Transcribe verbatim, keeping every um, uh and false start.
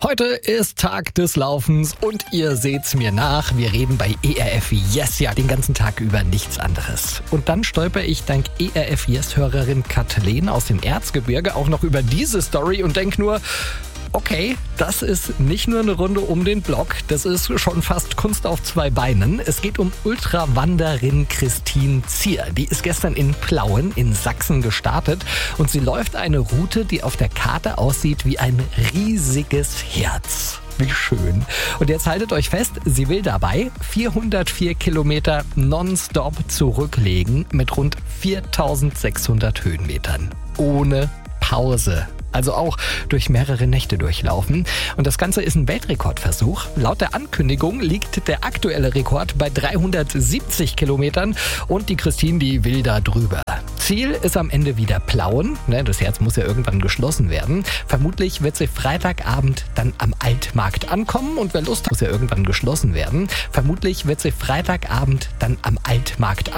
Heute ist Tag des Laufens und ihr seht's mir nach. Wir reden bei E R F Yes ja den ganzen Tag über nichts anderes. Und dann stolper ich dank E R F Yes-Hörerin Kathleen aus dem Erzgebirge auch noch über diese Story und denk nur, okay, das ist nicht nur eine Runde um den Block, das ist schon fast Kunst auf zwei Beinen. Es geht um Ultrawanderin Christine Zier. Die ist gestern in Plauen in Sachsen gestartet und sie läuft eine Route, die auf der Karte aussieht wie ein riesiges Herz. Wie schön. Und jetzt haltet euch fest, sie will dabei vierhundertvier Kilometer nonstop zurücklegen mit rund viertausendsechshundert Höhenmetern. Ohne Pause. Also auch durch mehrere Nächte durchlaufen. Und das Ganze ist ein Weltrekordversuch. Laut der Ankündigung liegt der aktuelle Rekord bei dreihundertsiebzig Kilometern und die Christine, die will da drüber. Ziel ist am Ende wieder Plauen. Das Herz muss ja irgendwann geschlossen werden. Vermutlich wird sie Freitagabend dann am Altmarkt ankommen und wer Lust hat, muss ja irgendwann geschlossen werden. Vermutlich wird sie Freitagabend dann am Altmarkt ankommen.